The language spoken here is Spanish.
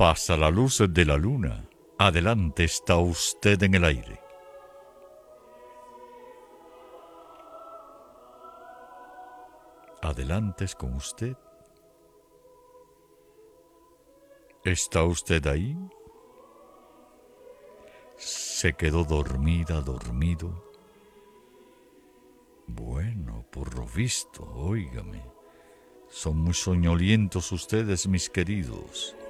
Pasa la luz de la luna. Adelante, está usted en el aire. Adelante es con usted. ¿Está usted ahí? ¿Se quedó dormida, dormido? Bueno, por lo visto, óigame. Son muy soñolientos ustedes, mis queridos.